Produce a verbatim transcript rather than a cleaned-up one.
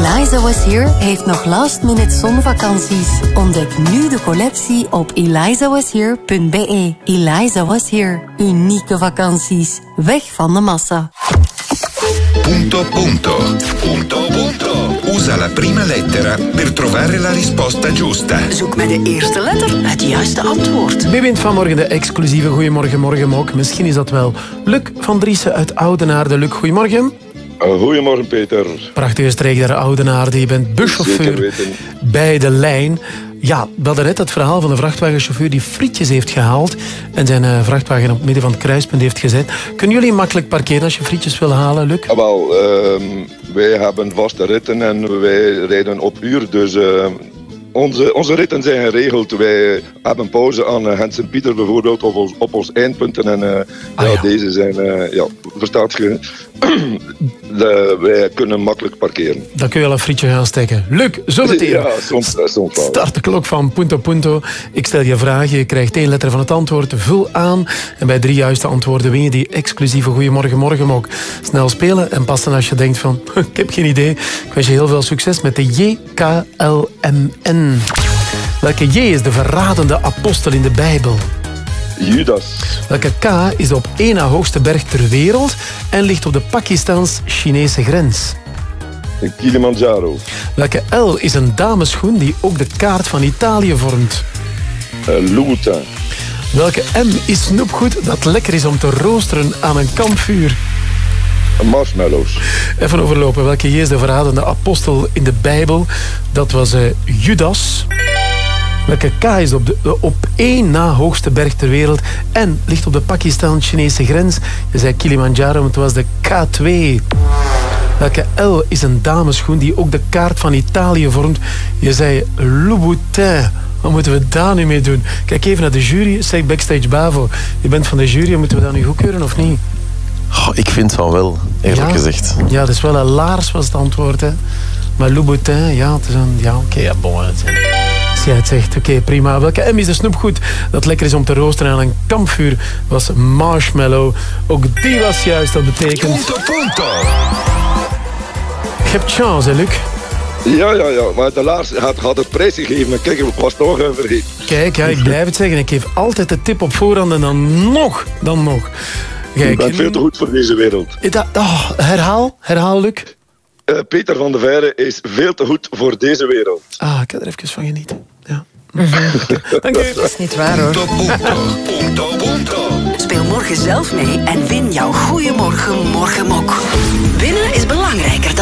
Eliza Was Here heeft nog last-minute zonvakanties. Ontdek nu de collectie op eliza was here punt b e. Eliza Was Here. Unieke vakanties. Weg van de massa. Punto punto. Punto punto. Usa la prima lettera per trovare la risposta giusta. Zoek met de eerste letter het juiste antwoord. Wie wint vanmorgen de exclusieve Goeiemorgen Morgenmok? Misschien is dat wel Luc van Driessen uit Oudenaarde. Luc, goeiemorgen. Uh, goedemorgen, Peter. Prachtige streek daar, Oudenaarde. Je bent buschauffeur bij de lijn. Ja, we hadden net het verhaal van de vrachtwagenchauffeur die frietjes heeft gehaald en zijn uh, vrachtwagen op het midden van het kruispunt heeft gezet. Kunnen jullie makkelijk parkeren als je frietjes wil halen, Luc? Ja, wel, uh, wij hebben vaste ritten en wij rijden op uur, dus... Uh, Onze, onze ritten zijn geregeld. Wij hebben pauze aan uh, Hensen-Pieter bijvoorbeeld op ons, op ons eindpunten. En uh, ah, ja, ja. deze zijn, uh, ja, verstaat je, de, wij kunnen makkelijk parkeren. Dan kun je al een frietje gaan steken. Luc, zometeen. Ja, soms, soms wel. Start de klok van Punto Punto. Ik stel je vragen, je krijgt één letter van het antwoord. Vul aan en bij drie juiste antwoorden win je die exclusieve Goeiemorgen Morgenmok. Snel spelen en passen als je denkt van, ik heb geen idee. Ik wens je heel veel succes met de J K L M N. Welke J is de verradende apostel in de Bijbel? Judas. Welke K is de op één na hoogste berg ter wereld en ligt op de Pakistans-Chinese grens? Kilimanjaro. Welke L is een dameschoen die ook de kaart van Italië vormt? Uh, Louboutin. Welke M is snoepgoed dat lekker is om te roosteren aan een kampvuur? Marshmallows. Even overlopen. Welke J is de verradende apostel in de Bijbel? Dat was uh, Judas. Welke K is op, de, uh, op één na hoogste berg ter wereld en ligt op de Pakistan-Chinese grens? Je zei Kilimanjaro, maar het was de K twee. Welke L is een dameschoen die ook de kaart van Italië vormt? Je zei Louboutin. Wat moeten we daar nu mee doen? Kijk even naar de jury. Zeg Backstage Bavo. Je bent van de jury. Moeten we dat nu goedkeuren of niet? Oh, ik vind van wel, eerlijk ja, gezegd. Ja, dat is wel een laars was het antwoord. Hè. Maar Louboutin, ja, het is een... Ja, oké, okay, ja, bon. Als jij het zegt, oké, okay, prima. Welke M is de snoepgoed dat lekker is om te roosteren aan een kampvuur? Was marshmallow. Ook die was juist, dat betekent... Punto, punto. Je hebt chance, hè, Luc? Ja, ja, ja. Maar de laars had, had het prijs gegeven. Kijk, ik was toch uh, vergeten. Kijk, ja, ik blijf het zeggen. Ik geef altijd de tip op voorhand en dan nog, dan nog. Kijk, je bent veel te goed voor deze wereld. Dat, oh, herhaal, herhaal, Luc. Uh, Peter van de Veire is veel te goed voor deze wereld. Ah, ik kan er even van genieten. Ja. Dank u. Dat is niet waar, hoor. Punto, punto. Punto, punto. Speel morgen zelf mee en win jouw Goeiemorgen Morgenmok. Winnen is belangrijker dan